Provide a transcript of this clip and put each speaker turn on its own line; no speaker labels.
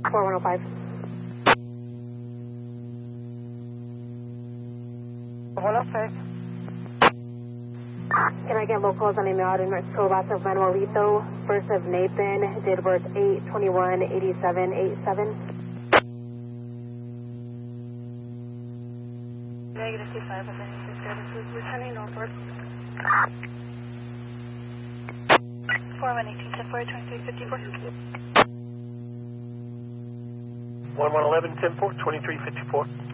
4105.
106.
Can I get locals on a Mail in Mexico, last of Manuelito, first of Nathan, date of birth 8/21/8787.
Negative 25 of any services, returning northward. 4118, 10-4, 2354.
1111, 10-4, 2354.